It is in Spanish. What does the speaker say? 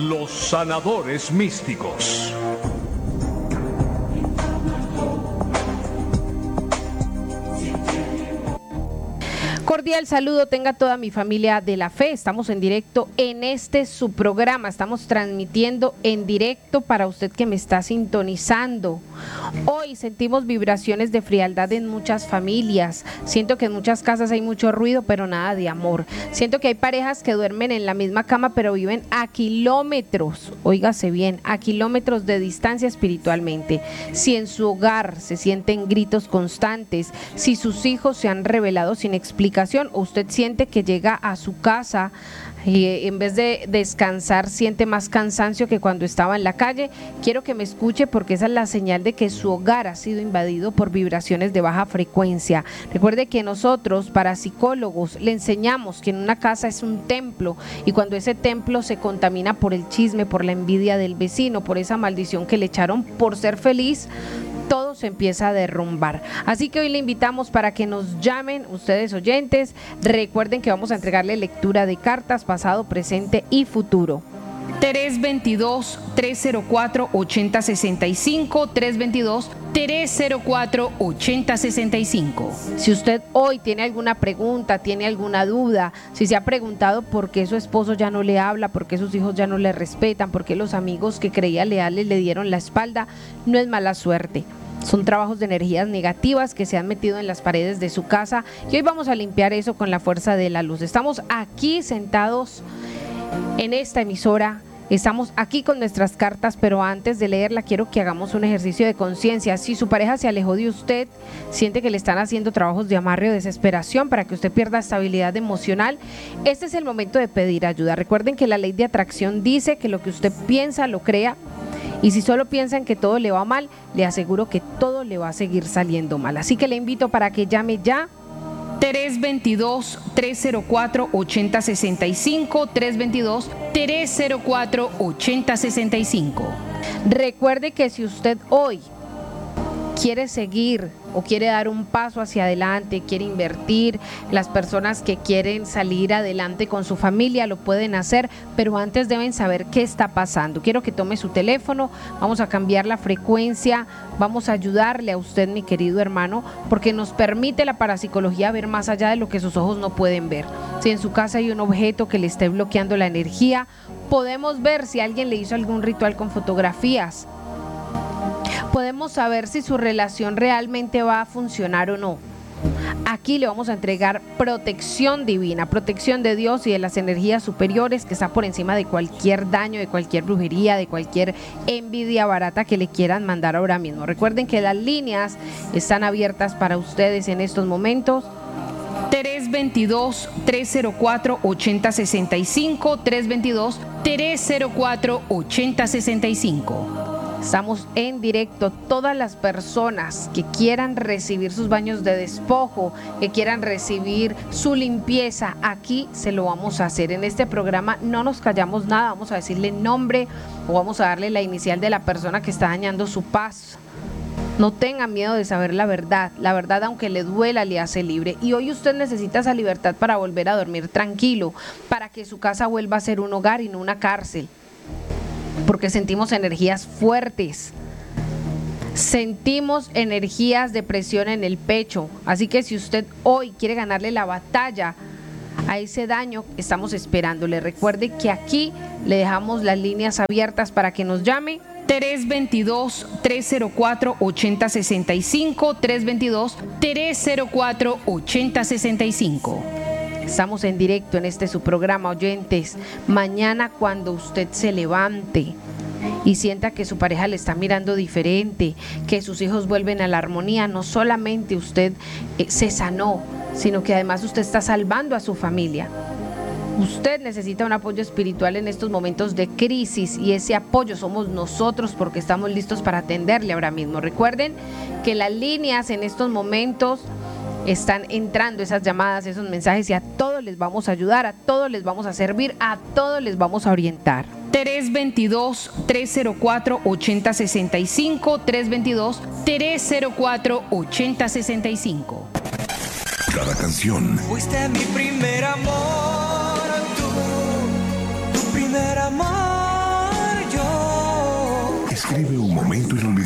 los sanadores místicos. Cordial saludo tenga toda mi familia de la fe. Estamos en directo en su programa. Estamos transmitiendo en directo para usted que me está sintonizando. Hoy sentimos vibraciones de frialdad en muchas familias. Siento que en muchas casas hay mucho ruido, pero nada de amor. Siento que hay parejas que duermen en la misma cama, pero viven a kilómetros, óigase bien, a kilómetros de distancia espiritualmente. Si en su hogar se sienten gritos constantes, si sus hijos se han revelado sin explicación, o usted siente que llega a su casa y en vez de descansar siente más cansancio que cuando estaba en la calle, quiero que me escuche porque esa es la señal de que su hogar ha sido invadido por vibraciones de baja frecuencia. Recuerde que nosotros, parapsicólogos, le enseñamos que en una casa es un templo, y cuando ese templo se contamina por el chisme, por la envidia del vecino, por esa maldición que le echaron por ser feliz, todo se empieza a derrumbar. Así que hoy le invitamos para que nos llamen, ustedes oyentes. Recuerden que vamos a entregarle lectura de cartas, pasado, presente y futuro. 322-304-8065, 322-304-8065. Si usted hoy tiene alguna pregunta, tiene alguna duda, si se ha preguntado por qué su esposo ya no le habla, por qué sus hijos ya no le respetan, por qué los amigos que creía leales le dieron la espalda, no es mala suerte. Son trabajos de energías negativas que se han metido en las paredes de su casa, y hoy vamos a limpiar eso con la fuerza de la luz. Estamos aquí sentados en esta emisora, estamos aquí con nuestras cartas, pero antes de leerla quiero que hagamos un ejercicio de conciencia. Si su pareja se alejó de usted, siente que le están haciendo trabajos de amarre o desesperación para que usted pierda estabilidad emocional, este es el momento de pedir ayuda. Recuerden que la ley de atracción dice que lo que usted piensa lo crea, y si solo piensa en que todo le va mal, le aseguro que todo le va a seguir saliendo mal. Así que le invito para que llame ya. 322-304-8065, 322-304-8065. Recuerde que si usted hoy quiere seguir o quiere dar un paso hacia adelante, quiere invertir, las personas que quieren salir adelante con su familia lo pueden hacer, pero antes deben saber qué está pasando. Quiero que tome su teléfono, vamos a cambiar la frecuencia, vamos a ayudarle a usted, mi querido hermano, porque nos permite la parapsicología ver más allá de lo que sus ojos no pueden ver. Si en su casa hay un objeto que le esté bloqueando la energía, podemos ver si alguien le hizo algún ritual con fotografías. Podemos saber si su relación realmente va a funcionar o no. Aquí le vamos a entregar protección divina, protección de Dios y de las energías superiores, que está por encima de cualquier daño, de cualquier brujería, de cualquier envidia barata que le quieran mandar ahora mismo. Recuerden que las líneas están abiertas para ustedes en estos momentos. 322-304-8065, 322-304-8065. Estamos en directo. Todas las personas que quieran recibir sus baños de despojo, que quieran recibir su limpieza, aquí se lo vamos a hacer. En este programa no nos callamos nada, vamos a decirle nombre o vamos a darle la inicial de la persona que está dañando su paz. No tengan miedo de saber la verdad aunque le duela le hace libre, y hoy usted necesita esa libertad para volver a dormir tranquilo, para que su casa vuelva a ser un hogar y no una cárcel. Porque sentimos energías fuertes, sentimos energías de presión en el pecho. Así que si usted hoy quiere ganarle la batalla a ese daño, estamos esperándole. Recuerde que aquí le dejamos las líneas abiertas para que nos llame. 322-304-8065, 322-304-8065. Estamos en directo en su programa, oyentes. Mañana, cuando usted se levante y sienta que su pareja le está mirando diferente, que sus hijos vuelven a la armonía, no solamente usted se sanó, sino que además usted está salvando a su familia. Usted necesita un apoyo espiritual en estos momentos de crisis, y ese apoyo somos nosotros, porque estamos listos para atenderle ahora mismo. Recuerden que las líneas en estos momentos están entrando, esas llamadas, esos mensajes, y a todos les vamos a ayudar, a todos les vamos a servir, a todos les vamos a orientar. 322-304-8065, 322-304-8065. Cada canción fuiste mi primer amor, tu primer amor. Escribe un momento inolvidable